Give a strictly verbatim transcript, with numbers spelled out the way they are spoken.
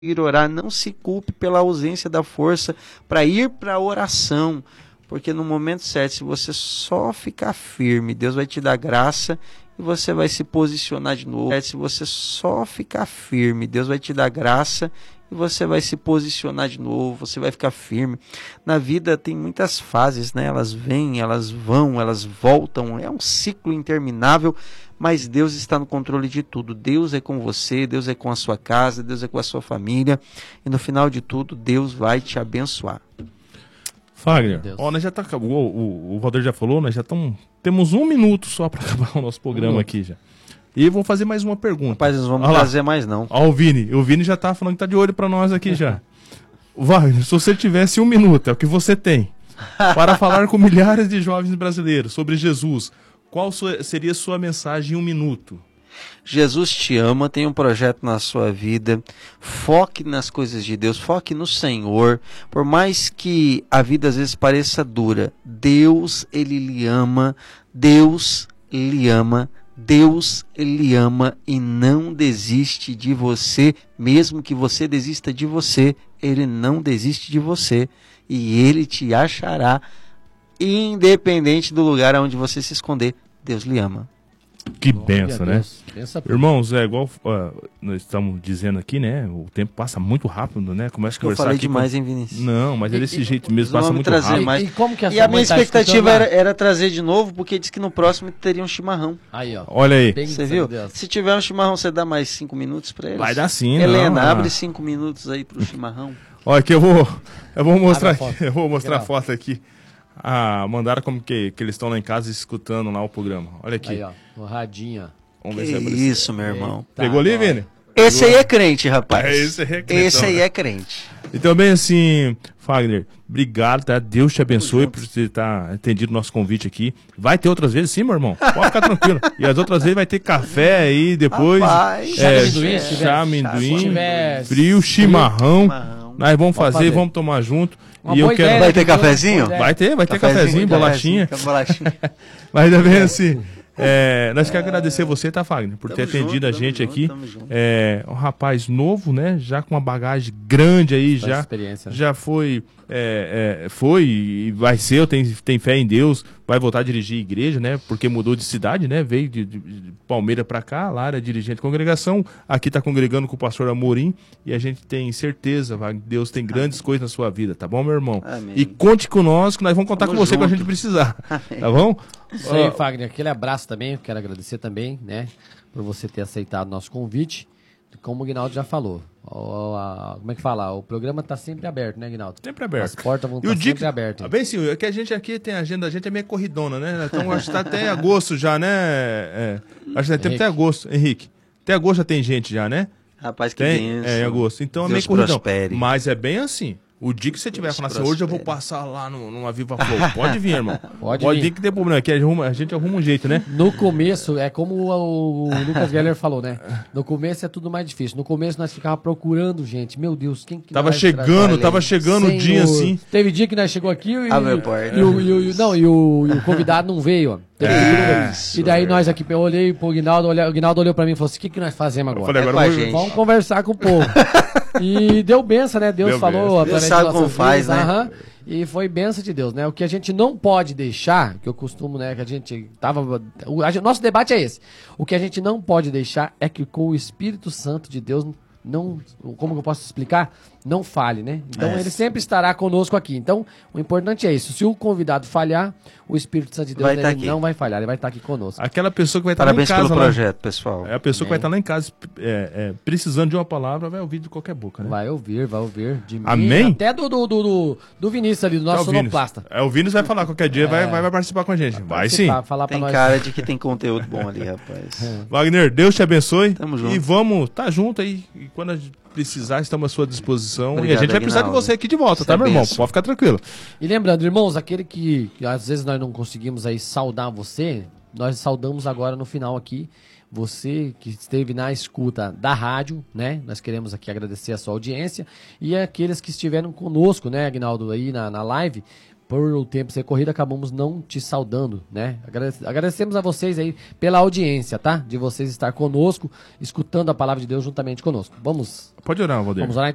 ir orar, não se culpe pela ausência da força para ir para a oração, porque no momento certo, se você só ficar firme, Deus vai te dar graça e você vai se posicionar de novo. Se você só ficar firme, Deus vai te dar graça e você vai se posicionar de novo, você vai ficar firme. Na vida tem muitas fases, né? Elas vêm, elas vão, elas voltam, é um ciclo interminável, mas Deus está no controle de tudo. Deus é com você, Deus é com a sua casa, Deus é com a sua família, e no final de tudo, Deus vai te abençoar. Fagner, ó, nós já tá, o, o, o Valdir já falou, nós já estamos, temos um minuto só para acabar o nosso programa um aqui já. E vou fazer mais uma pergunta. Rapaz, nós vamos fazer mais não. Ó, o Vini, o Vini já tá falando que tá de olho para nós aqui já. Wagner, se você tivesse um minuto, é o que você tem, para falar com milhares de jovens brasileiros sobre Jesus, qual sua, seria a sua mensagem em um minuto? Jesus te ama, tem um projeto na sua vida, foque nas coisas de Deus, foque no Senhor, por mais que a vida às vezes pareça dura, Deus, Ele lhe ama, Deus lhe ama, Deus lhe ama e não desiste de você, mesmo que você desista de você, Ele não desiste de você e Ele te achará, independente do lugar onde você se esconder, Deus lhe ama. Que benção, né? Irmãos, é igual uh, nós estamos dizendo aqui, né? O tempo passa muito rápido, né? Começa a conversar. Eu falei aqui demais, com... hein, Vinícius? Não, mas é desse e, jeito mesmo, passa muito trazer rápido. Mais. E, e, como que a, e a minha tá expectativa era, era trazer de novo, porque disse que no próximo teria um chimarrão. Aí, ó. Olha aí. Você viu? Deus. Se tiver um chimarrão, você dá mais cinco minutos para eles? Vai dar sim, Helena, não, abre cinco minutos aí pro chimarrão. Olha que eu vou, eu vou mostrar, aqui, eu vou mostrar a foto aqui. Ah, mandaram como que, que eles estão lá em casa escutando lá o programa. Olha aqui. Aí, ó, o radinho. Vamos ver que se isso, meu irmão. Eita, pegou ali, Vini? Esse aí é crente, rapaz. É, esse aí é crente. Esse aí é crente. E também assim, Fagner, obrigado, tá? Deus te abençoe por você estar atendido o nosso convite aqui. Vai ter outras vezes sim, meu irmão? Pode ficar tranquilo. E as outras vezes vai ter café aí depois. Rapaz, é, chá amendoim, frio, chimarrão. chimarrão. Nós vamos fazer, fazer, vamos tomar junto. Uma e eu quero... Vai ter cafezinho? Vai ter, vai ter cafezinho, cafezinho bolachinha. bolachinha. Mas também assim... É, nós queremos agradecer você, tá, Fagner, por tamo ter atendido junto, a gente junto, aqui. É, um rapaz novo, né? Já com uma bagagem grande aí, já, experiência, né? já foi, é, é, foi e vai ser, eu tenho, tenho fé em Deus, vai voltar a dirigir a igreja, né? Porque mudou de cidade, né? Veio de, de, de Palmeira para cá, lá era dirigente de congregação, aqui tá congregando com o pastor Amorim e a gente tem certeza, Wagner, Deus tem grandes Amém. coisas na sua vida, tá bom, meu irmão? Amém. E conte conosco, que nós vamos contar Tamo com você junto. quando a gente precisar, tá bom? Isso aí, Fagner, aquele abraço também, eu quero agradecer também, né, por você ter aceitado o nosso convite, como o Guinaldo já falou, o, a, como é que fala, o programa está sempre aberto, né, Guinaldo? Sempre aberto. As portas vão estar sempre abertas. Bem, sim, é que a gente aqui tem a agenda, a gente é meio corridona, né, então acho que está até agosto já, né, é, acho que tem até agosto, Henrique, até agosto já tem gente já, né? Rapaz, que tem, benção. é, em agosto, então Deus é meio corridão, prospere. mas é bem assim. O dia que você tiver falando assim, hoje eu vou passar lá no, numa Viva Flow, pode vir, irmão. Pode, pode vir. vir que tem problema, que a gente, arruma, a gente arruma um jeito, né? No começo, é como o, o Lucas Geller falou, né? No começo é tudo mais difícil. No começo nós ficávamos procurando gente. Meu Deus, quem que Tava chegando, tava chegando o dia assim. Teve dia que nós chegou aqui e, ah, e, e, o, e, o, não, e, o, e o convidado não veio, ó. É, e daí nós aqui, eu olhei pro Guinaldo, o Guinaldo olhou pra mim e falou assim, o que, que nós fazemos agora? Eu falei, agora é vou... Vamos conversar com o povo. E deu benção, né? Deus Deu falou. Deus sabe como faz, né? Aham. E foi benção de Deus, né? O que a gente não pode deixar, que eu costumo, né? Que a gente tava... O a, nosso debate é esse. O que a gente não pode deixar é que com o Espírito Santo de Deus... não, como que eu posso explicar? Não falhe, né? Então é. ele sempre estará conosco aqui. Então, o importante é isso. Se o convidado falhar, o Espírito Santo de Deus vai tá ele não vai falhar, ele vai estar aqui conosco. Aquela pessoa que vai estar Parabéns lá em casa... pelo lá, projeto, pessoal. É a pessoa Amém. que vai estar lá em casa é, é, precisando de uma palavra, vai ouvir de qualquer boca, né? Vai ouvir, vai ouvir. De mim, Amém? até do, do, do, do, do Vinícius ali, do nosso é sonoplasta. É, o Vinícius vai falar qualquer dia, é. vai, vai, vai participar com a gente. Vai, vai sim. Falar tem pra nós. cara de que tem conteúdo bom ali, rapaz. É. Wagner, Deus te abençoe. Tamo junto. E vamos, tá junto aí. E quando a gente precisar, estamos à sua disposição. Obrigado, e a gente vai Aguinaldo. precisar de você aqui de volta, Isso tá, é meu irmão? benção. Pode ficar tranquilo. E lembrando, irmãos, aquele que, que às vezes nós não conseguimos aí saudar você, nós saudamos agora no final aqui, você que esteve na escuta da rádio, né? Nós queremos aqui agradecer a sua audiência e aqueles que estiveram conosco, né, Aguinaldo, aí na, na live. Por o tempo ser corrido, acabamos não te saudando, né? Agradece, agradecemos a vocês aí pela audiência, tá? De vocês estar conosco, escutando a palavra de Deus juntamente conosco. Vamos... Pode orar, Valdir. Vamos orar.